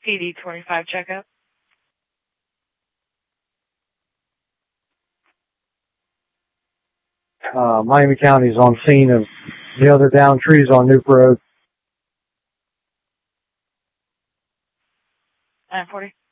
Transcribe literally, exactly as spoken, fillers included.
P D twenty-five checkup. Uh, Miami County is on scene of the other downed trees on Nuke Road. nine forty.